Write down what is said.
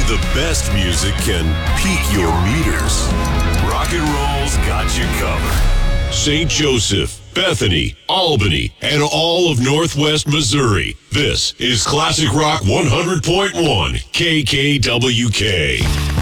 The best music can peak your meters. Rock and roll's got you covered. St. Joseph, Bethany, Albany, and all of Northwest Missouri. This is Classic Rock 100.1 KKWK.